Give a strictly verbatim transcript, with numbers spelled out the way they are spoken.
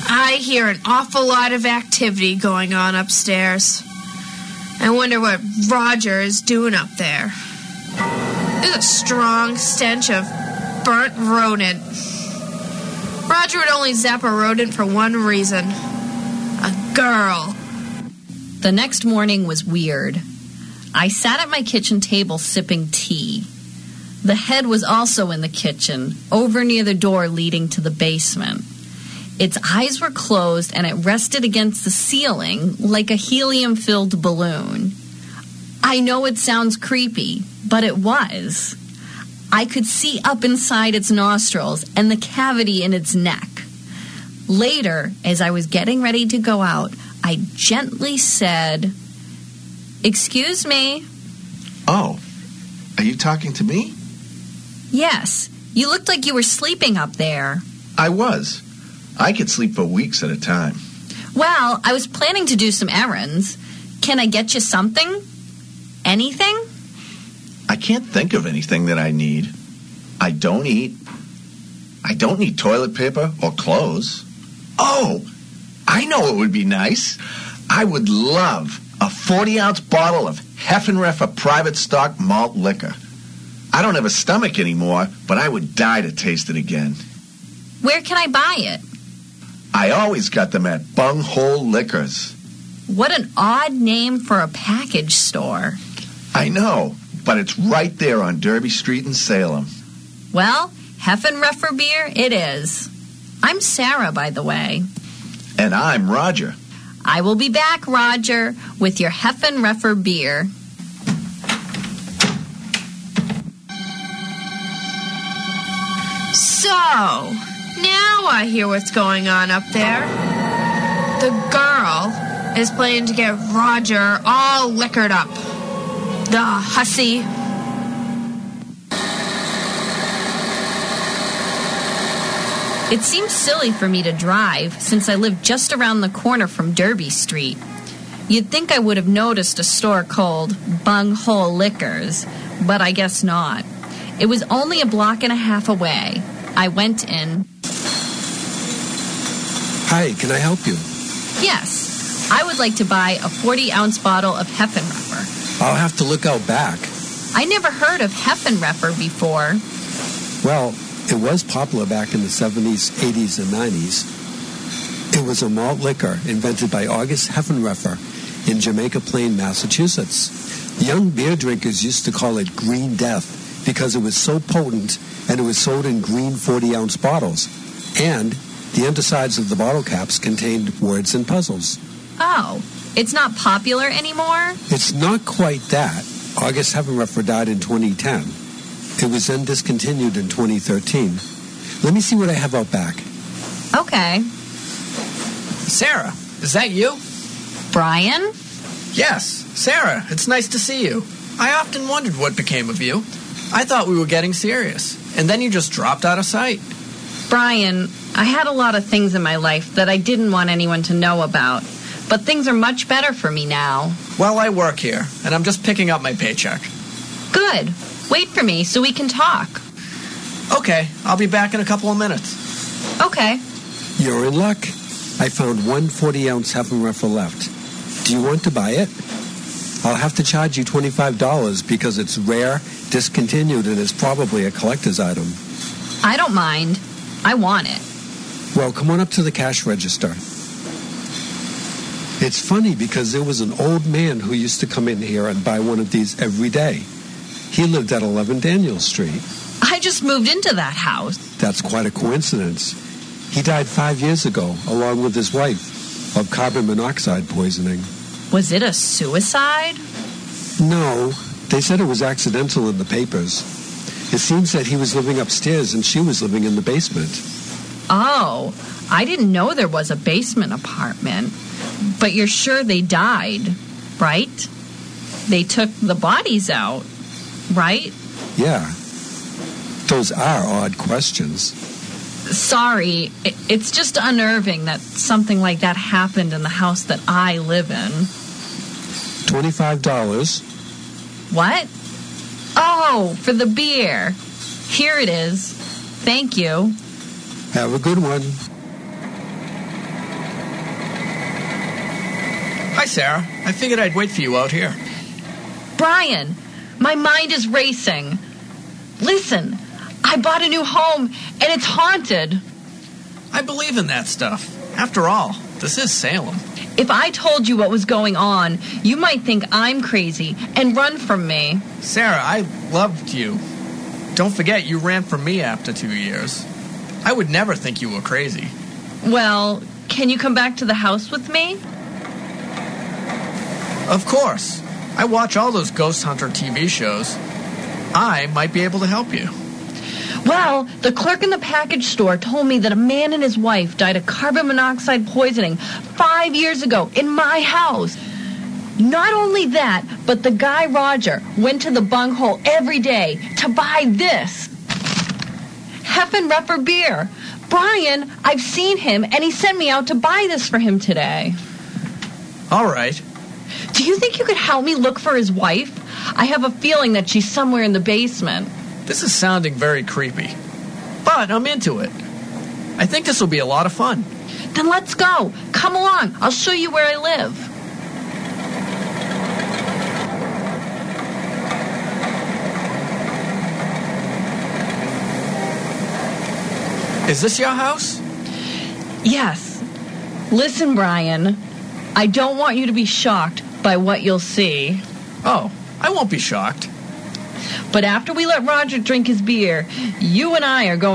I hear an awful lot of activity going on upstairs. I wonder what Roger is doing up there. There's a strong stench of burnt rodent. Roger would only zap a rodent for one reason. A girl. The next morning was weird. I sat at my kitchen table sipping tea. The head was also in the kitchen, over near the door leading to the basement. Its eyes were closed and it rested against the ceiling like a helium-filled balloon. I know it sounds creepy, but it was. I could see up inside its nostrils and the cavity in its neck. Later, as I was getting ready to go out, I gently said, "Excuse me." Oh, are you talking to me? Yes, you looked like you were sleeping up there. I was. I could sleep for weeks at a time. Well, I was planning to do some errands. Can I get you something? Anything? I can't think of anything that I need. I don't eat. I don't need toilet paper or clothes. Oh, I know what would be nice. I would love a forty-ounce bottle of Heffenreffer private stock malt liquor. I don't have a stomach anymore, but I would die to taste it again. Where can I buy it? I always got them at Bunghole Liquors. What an odd name for a package store. I know, but it's right there on Derby Street in Salem. Well, Heffenreffer beer it is. I'm Sarah, by the way. And I'm Roger. I will be back, Roger, with your Heffenreffer beer. So, now I hear what's going on up there. The girl is planning to get Roger all liquored up. The hussy. It seems silly for me to drive since I live just around the corner from Derby Street. You'd think I would have noticed a store called Bunghole Liquors, but I guess not. It was only a block and a half away. I went in. Hi, can I help you? Yes, I would like to buy a forty-ounce bottle of Heffenreffer. I'll have to look out back. I never heard of Heffenreffer before. Well, it was popular back in the seventies, eighties, and nineties. It was a malt liquor invented by August Heffenreffer in Jamaica Plain, Massachusetts. Young beer drinkers used to call it Green Death because it was so potent and it was sold in green forty-ounce bottles. And the undersides of the bottle caps contained words and puzzles. Oh, it's not popular anymore? It's not quite that. August Heffenreffer died in twenty ten. It was then discontinued in twenty thirteen. Let me see what I have out back. Okay. Sarah, is that you? Brian? Yes, Sarah, it's nice to see you. I often wondered what became of you. I thought we were getting serious, and then you just dropped out of sight. Brian, I had a lot of things in my life that I didn't want anyone to know about, but things are much better for me now. Well, I work here, and I'm just picking up my paycheck. Good. Wait for me so we can talk. Okay, I'll be back in a couple of minutes. Okay. You're in luck. I found one forty-ounce Heffenreffer left. Do you want to buy it? I'll have to charge you twenty-five dollars because it's rare, discontinued, and is probably a collector's item. I don't mind. I want it. Well, come on up to the cash register. It's funny because there was an old man who used to come in here and buy one of these every day. He lived at eleven Daniel Street. I just moved into that house. That's quite a coincidence. He died five years ago, along with his wife, of carbon monoxide poisoning. Was it a suicide? No, they said it was accidental in the papers. It seems that he was living upstairs and she was living in the basement. Oh, I didn't know there was a basement apartment. But you're sure they died, right? They took the bodies out, right? Yeah. Those are odd questions. Sorry, it's just unnerving that something like that happened in the house that I live in. twenty-five dollars. What? Oh, for the beer. Here it is. Thank you. Have a good one. Sarah. I figured I'd wait for you out here. Brian, my mind is racing. Listen, I bought a new home, and it's haunted. I believe in that stuff. After all, this is Salem. If I told you what was going on, you might think I'm crazy and run from me. Sarah, I loved you. Don't forget you ran from me after two years. I would never think you were crazy. Well, can you come back to the house with me? Of course. I watch all those ghost hunter T V shows. I might be able to help you. Well, the clerk in the package store told me that a man and his wife died of carbon monoxide poisoning five years ago in my house. Not only that, but the guy Roger went to the bunghole every day to buy this. Heffenreffer beer. Brian, I've seen him, and he sent me out to buy this for him today. All right. Do you think you could help me look for his wife? I have a feeling that she's somewhere in the basement. This is sounding very creepy, but I'm into it. I think this will be a lot of fun. Then let's go. Come along. I'll show you where I live. Is this your house? Yes. Listen, Brian, I don't want you to be shocked by what you'll see. Oh, I won't be shocked. But after we let Roger drink his beer, you and I are going